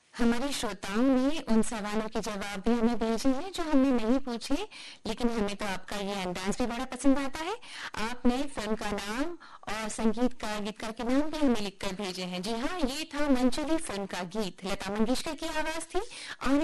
हमारे श्रोताओं ने उन सवालों के जवाब भी हमें भेजे हैं जो हमने नहीं पूछे, लेकिन हमें तो आपका ये अंदाज भी बड़ा पसंद आता है। आपने फिल्म का नाम और संगीतकार गीतकार के नाम भी हमें लिखकर भेजे हैं। जी हाँ, ये था मंचली फिल्म का गीत, लता मंगेशकर की आवाज थी। और